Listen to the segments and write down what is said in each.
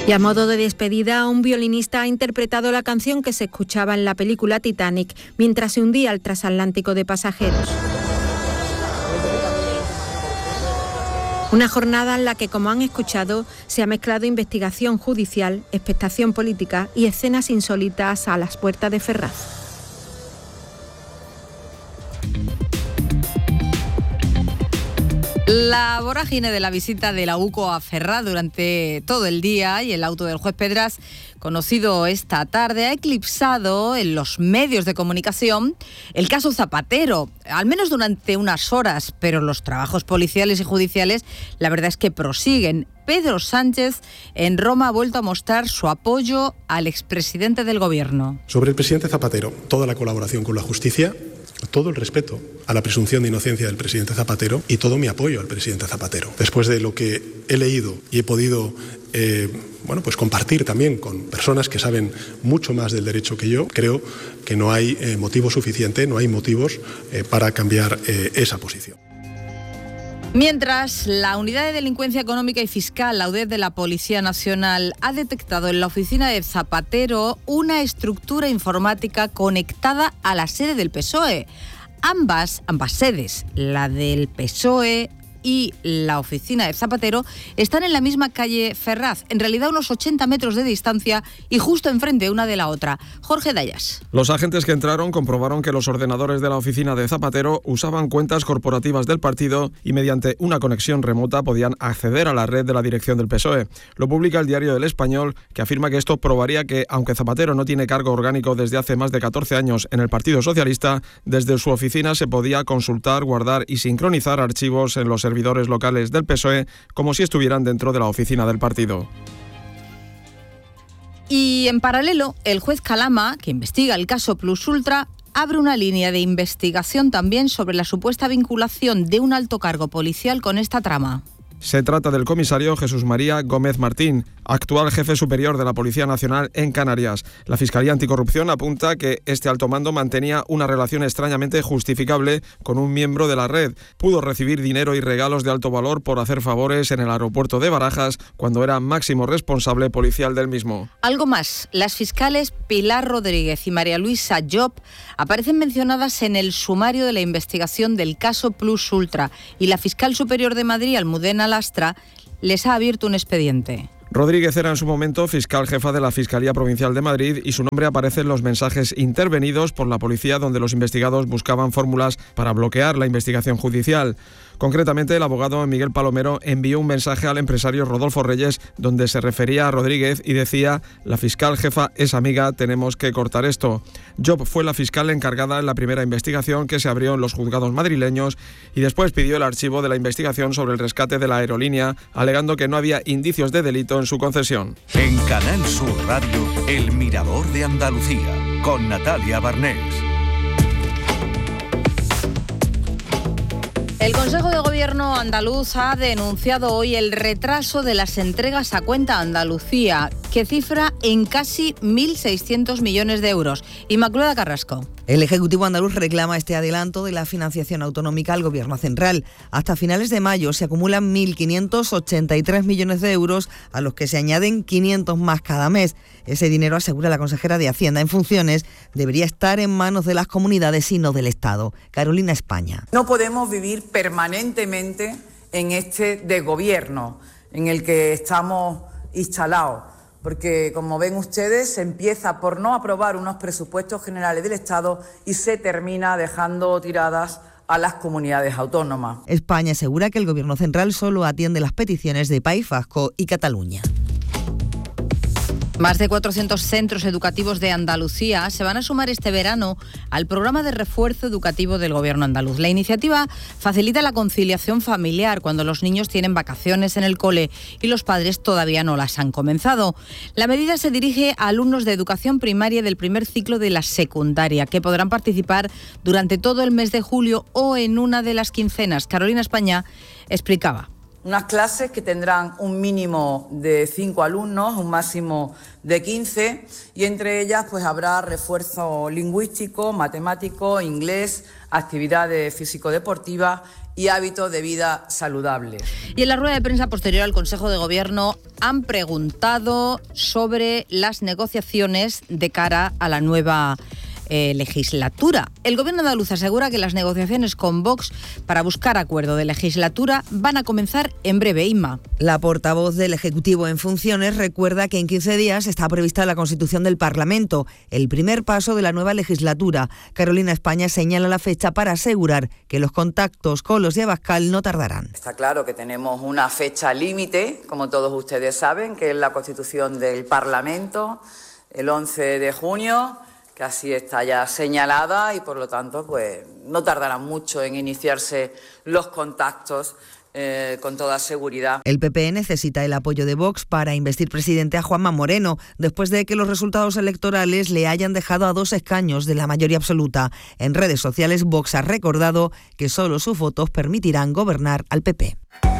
Y a modo de despedida, un violinista ha interpretado la canción que se escuchaba en la película Titanic mientras se hundía el transatlántico de pasajeros. Una jornada en la que, como han escuchado, se ha mezclado investigación judicial, expectación política y escenas insólitas a las puertas de Ferraz. La vorágine de la visita de la UCO a Ferraz durante todo el día y el auto del juez Pedras, conocido esta tarde, ha eclipsado en los medios de comunicación el caso Zapatero, al menos durante unas horas, pero los trabajos policiales y judiciales, la verdad es que prosiguen. Pedro Sánchez en Roma ha vuelto a mostrar su apoyo al expresidente del Gobierno. Sobre el presidente Zapatero, toda la colaboración con la justicia, todo el respeto a la presunción de inocencia del presidente Zapatero y todo mi apoyo al presidente Zapatero. Después de lo que he leído y he podido compartir también con personas que saben mucho más del derecho que yo, creo que no hay motivo suficiente, no hay motivos para cambiar esa posición. Mientras, la Unidad de Delincuencia Económica y Fiscal, la UDEF de la Policía Nacional, ha detectado en la oficina de Zapatero una estructura informática conectada a la sede del PSOE. Ambas sedes, la del PSOE y la oficina de Zapatero, están en la misma calle Ferraz, en realidad unos 80 metros de distancia y justo enfrente una de la otra. Jorge Dayas. Los agentes que entraron comprobaron que los ordenadores de la oficina de Zapatero usaban cuentas corporativas del partido y mediante una conexión remota podían acceder a la red de la dirección del PSOE. Lo publica el diario El Español, que afirma que esto probaría que, aunque Zapatero no tiene cargo orgánico desde hace más de 14 años en el Partido Socialista, desde su oficina se podía consultar, guardar y sincronizar archivos en los servidores locales del PSOE como si estuvieran dentro de la oficina del partido. Y en paralelo, el juez Calama, que investiga el caso Plus Ultra, abre una línea de investigación también sobre la supuesta vinculación de un alto cargo policial con esta trama. Se trata del comisario Jesús María Gómez Martín, actual jefe superior de la Policía Nacional en Canarias. La Fiscalía Anticorrupción apunta que este alto mando mantenía una relación extrañamente justificable con un miembro de la red. Pudo recibir dinero y regalos de alto valor por hacer favores en el aeropuerto de Barajas cuando era máximo responsable policial del mismo. Algo más, las fiscales Pilar Rodríguez y María Luisa Job aparecen mencionadas en el sumario de la investigación del caso Plus Ultra y la fiscal superior de Madrid, Almudena Lastra, les ha abierto un expediente. Rodríguez era en su momento fiscal jefa de la Fiscalía Provincial de Madrid y su nombre aparece en los mensajes intervenidos por la policía donde los investigados buscaban fórmulas para bloquear la investigación judicial. Concretamente, el abogado Miguel Palomero envió un mensaje al empresario Rodolfo Reyes donde se refería a Rodríguez y decía: la fiscal jefa es amiga, tenemos que cortar esto. Job fue la fiscal encargada en la primera investigación que se abrió en los juzgados madrileños y después pidió el archivo de la investigación sobre el rescate de la aerolínea, alegando que no había indicios de delito en su concesión. En Canal Sur Radio, El Mirador de Andalucía, con Natalia Barnés. El Consejo de Gobierno andaluz ha denunciado hoy el retraso de las entregas a cuenta Andalucía, que cifra en casi 1.600 millones de euros. Inmaculada Carrasco. El Ejecutivo andaluz reclama este adelanto de la financiación autonómica al Gobierno central. Hasta finales de mayo se acumulan 1.583 millones de euros, a los que se añaden 500 más cada mes. Ese dinero, asegura la consejera de Hacienda en funciones, debería estar en manos de las comunidades y no del Estado. Carolina España. No podemos vivir permanentemente en este desgobierno en el que estamos instalados, porque, como ven ustedes, se empieza por no aprobar unos presupuestos generales del Estado y se termina dejando tiradas a las comunidades autónomas. España asegura que el Gobierno central solo atiende las peticiones de País Vasco y Cataluña. Más de 400 centros educativos de Andalucía se van a sumar este verano al programa de refuerzo educativo del Gobierno andaluz. La iniciativa facilita la conciliación familiar cuando los niños tienen vacaciones en el cole y los padres todavía no las han comenzado. La medida se dirige a alumnos de educación primaria del primer ciclo de la secundaria, que podrán participar durante todo el mes de julio o en una de las quincenas. Carolina España explicaba. Unas clases que tendrán un mínimo de 5 alumnos, un máximo de 15, y entre ellas pues habrá refuerzo lingüístico, matemático, inglés, actividades físico-deportivas y hábitos de vida saludables. Y en la rueda de prensa posterior al Consejo de Gobierno han preguntado sobre las negociaciones de cara a la nueva legislatura. El Gobierno andaluz asegura que las negociaciones con Vox para buscar acuerdo de legislatura van a comenzar en breve. Inma. La portavoz del Ejecutivo en funciones recuerda que en 15 días está prevista la constitución del Parlamento, el primer paso de la nueva legislatura. Carolina España señala la fecha para asegurar que los contactos con los de Abascal no tardarán. Está claro que tenemos una fecha límite, como todos ustedes saben, que es la constitución del Parlamento, el 11 de junio, que así está ya señalada y por lo tanto pues no tardará mucho en iniciarse los contactos con toda seguridad. El PP necesita el apoyo de Vox para investir presidente a Juanma Moreno, después de que los resultados electorales le hayan dejado a 2 escaños de la mayoría absoluta. En redes sociales, Vox ha recordado que solo sus votos permitirán gobernar al PP.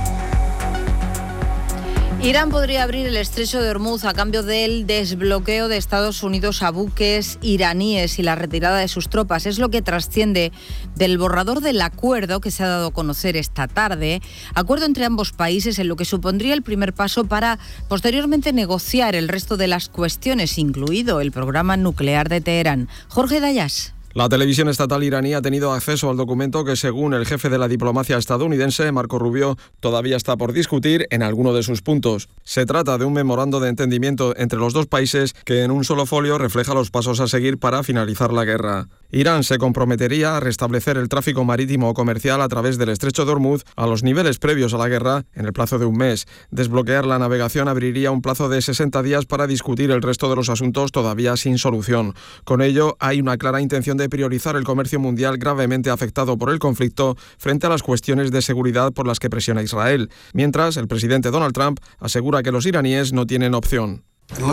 Irán podría abrir el estrecho de Hormuz a cambio del desbloqueo de Estados Unidos a buques iraníes y la retirada de sus tropas. Es lo que trasciende del borrador del acuerdo que se ha dado a conocer esta tarde. Acuerdo entre ambos países en lo que supondría el primer paso para posteriormente negociar el resto de las cuestiones, incluido el programa nuclear de Teherán. Jorge Dayas. La televisión estatal iraní ha tenido acceso al documento que, según el jefe de la diplomacia estadounidense, Marco Rubio, todavía está por discutir en alguno de sus puntos. Se trata de un memorando de entendimiento entre los dos países que en un solo folio refleja los pasos a seguir para finalizar la guerra. Irán se comprometería a restablecer el tráfico marítimo o comercial a través del estrecho de Hormuz a los niveles previos a la guerra en el plazo de un mes. Desbloquear la navegación abriría un plazo de 60 días para discutir el resto de los asuntos todavía sin solución. Con ello, hay una clara intención de priorizar el comercio mundial gravemente afectado por el conflicto frente a las cuestiones de seguridad por las que presiona Israel. Mientras, el presidente Donald Trump asegura que los iraníes no tienen opción.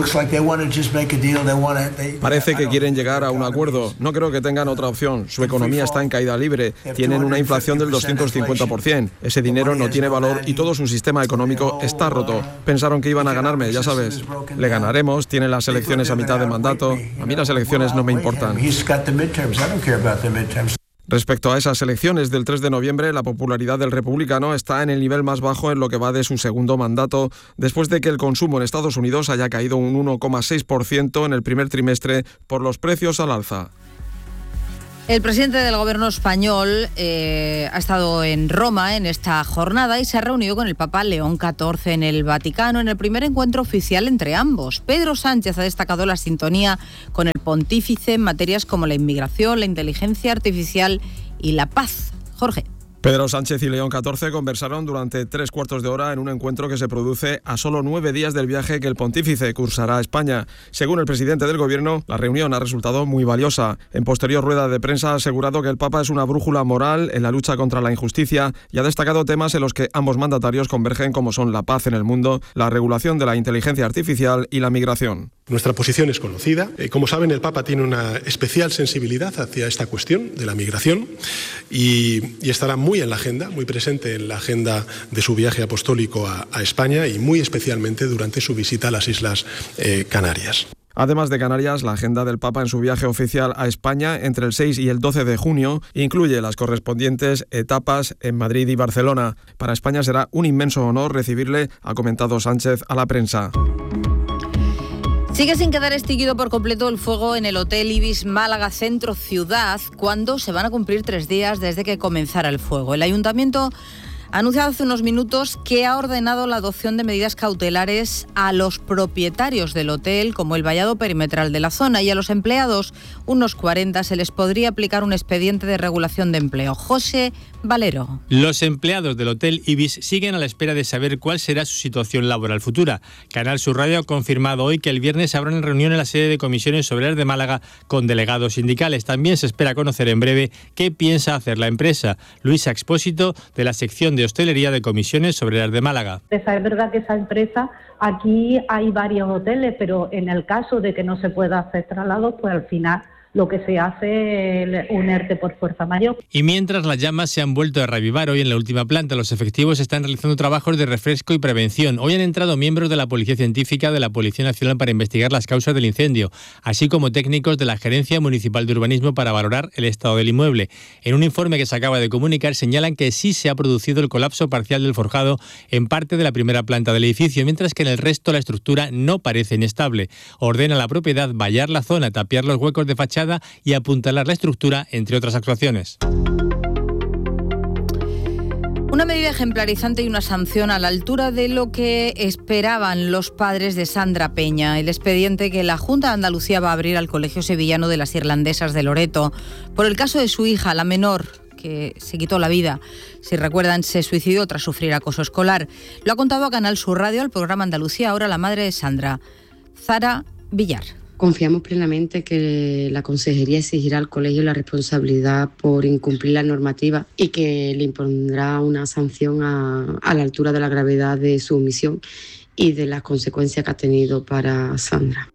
Parece que quieren llegar a un acuerdo. No creo que tengan otra opción. Su economía está en caída libre. Tienen una inflación del 250%. Ese dinero no tiene valor y todo su sistema económico está roto. Pensaron que iban a ganarme, ya sabes. Le ganaremos, tienen las elecciones a mitad de mandato. A mí las elecciones no me importan. Respecto a esas elecciones del 3 de noviembre, la popularidad del republicano está en el nivel más bajo en lo que va de su segundo mandato, después de que el consumo en Estados Unidos haya caído un 1,6% en el primer trimestre por los precios al alza. El presidente del gobierno español ha estado en Roma en esta jornada y se ha reunido con el Papa León XIV en el Vaticano en el primer encuentro oficial entre ambos. Pedro Sánchez ha destacado la sintonía con el pontífice en materias como la inmigración, la inteligencia artificial y la paz. Jorge. Pedro Sánchez y León XIV conversaron durante 3/4 de hora en un encuentro que se produce a solo 9 días del viaje que el pontífice cursará a España. Según el presidente del gobierno, la reunión ha resultado muy valiosa. En posterior rueda de prensa ha asegurado que el Papa es una brújula moral en la lucha contra la injusticia y ha destacado temas en los que ambos mandatarios convergen, como son la paz en el mundo, la regulación de la inteligencia artificial y la migración. Nuestra posición es conocida. Como saben, el Papa tiene una especial sensibilidad hacia esta cuestión de la migración y estará muy en la agenda, muy presente en la agenda de su viaje apostólico a España y muy especialmente durante su visita a las Islas Canarias. Además de Canarias, la agenda del Papa en su viaje oficial a España entre el 6 y el 12 de junio incluye las correspondientes etapas en Madrid y Barcelona. Para España será un inmenso honor recibirle, ha comentado Sánchez a la prensa. Sigue sin quedar extinguido por completo el fuego en el Hotel Ibis Málaga Centro Ciudad, cuando se van a cumplir 3 días desde que comenzara el fuego. El Ayuntamiento ha anunciado hace unos minutos que ha ordenado la adopción de medidas cautelares a los propietarios del hotel, como el vallado perimetral de la zona, y a los empleados, unos 40, se les podría aplicar un expediente de regulación de empleo. José Valero. Los empleados del Hotel Ibis siguen a la espera de saber cuál será su situación laboral futura. Canal Sur Radio ha confirmado hoy que el viernes habrá una reunión en la sede de Comisiones Obreras de Málaga con delegados sindicales. También se espera conocer en breve qué piensa hacer la empresa. Luisa Expósito, de la sección de hostelería de Comisiones Obreras de Málaga. Es verdad que esa empresa, aquí hay varios hoteles, pero en el caso de que no se pueda hacer traslado, pues al final lo que se hace es un ERTE por fuerza mayor. Y mientras las llamas se han vuelto a reavivar hoy en la última planta, los efectivos están realizando trabajos de refresco y prevención. Hoy han entrado miembros de la Policía Científica de la Policía Nacional para investigar las causas del incendio, así como técnicos de la Gerencia Municipal de Urbanismo para valorar el estado del inmueble. En un informe que se acaba de comunicar señalan que sí se ha producido el colapso parcial del forjado en parte de la primera planta del edificio, mientras que en el resto la estructura no parece inestable. Ordena a la propiedad vallar la zona, tapiar los huecos de fachada y apuntalar la estructura, entre otras actuaciones. Una medida ejemplarizante y una sanción a la altura de lo que esperaban los padres de Sandra Peña. El expediente que la Junta de Andalucía va a abrir al Colegio Sevillano de las Irlandesas de Loreto por el caso de su hija, la menor, que se quitó la vida. Si recuerdan, se suicidó tras sufrir acoso escolar. Lo ha contado a Canal Sur Radio, al programa Andalucía Ahora, la madre de Sandra, Zara Villar. Confiamos plenamente que la Consejería exigirá al colegio la responsabilidad por incumplir la normativa y que le impondrá una sanción a la altura de la gravedad de su omisión y de las consecuencias que ha tenido para Sandra.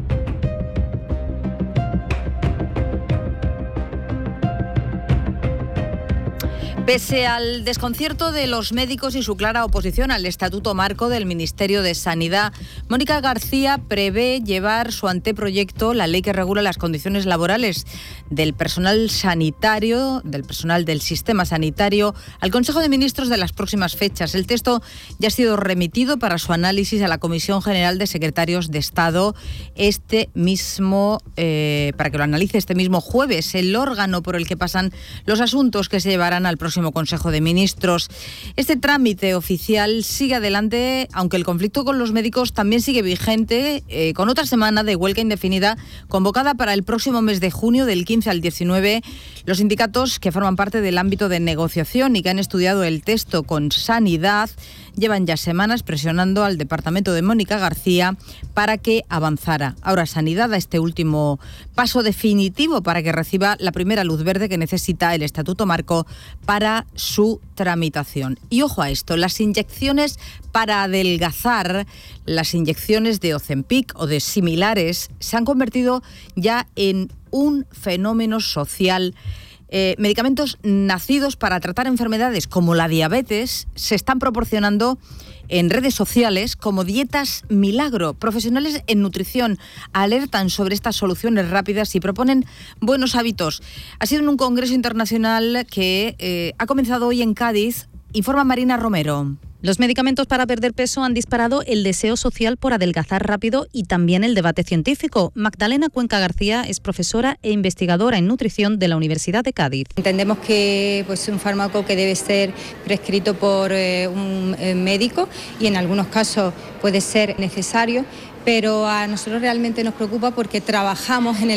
Pese al desconcierto de los médicos y su clara oposición al Estatuto Marco del Ministerio de Sanidad, Mónica García prevé llevar su anteproyecto, la ley que regula las condiciones laborales del personal sanitario, del personal del sistema sanitario, al Consejo de Ministros de las próximas fechas. El texto ya ha sido remitido para su análisis a la Comisión General de Secretarios de Estado para que lo analice este mismo jueves, el órgano por el que pasan los asuntos que se llevarán al próximo Consejo de Ministros. Este trámite oficial sigue adelante, aunque el conflicto con los médicos también sigue vigente, con otra semana de huelga indefinida convocada para el próximo mes de junio, del 15 al 19. Los sindicatos que forman parte del ámbito de negociación y que han estudiado el texto con Sanidad llevan ya semanas presionando al departamento de Mónica García para que avanzara. Ahora Sanidad da este último paso definitivo para que reciba la primera luz verde que necesita el Estatuto Marco para su tramitación. Y ojo a esto, las inyecciones para adelgazar, las inyecciones de Ozempic o de similares, se han convertido ya en un fenómeno social. Medicamentos nacidos para tratar enfermedades como la diabetes se están proporcionando en redes sociales como dietas milagro. Profesionales en nutrición alertan sobre estas soluciones rápidas y proponen buenos hábitos. Ha sido en un congreso internacional que ha comenzado hoy en Cádiz. Informa Marina Romero. Los medicamentos para perder peso han disparado el deseo social por adelgazar rápido y también el debate científico. Magdalena Cuenca García es profesora e investigadora en nutrición de la Universidad de Cádiz. Entendemos que es un fármaco que debe ser prescrito por un médico y en algunos casos puede ser necesario, pero a nosotros realmente nos preocupa porque trabajamos en el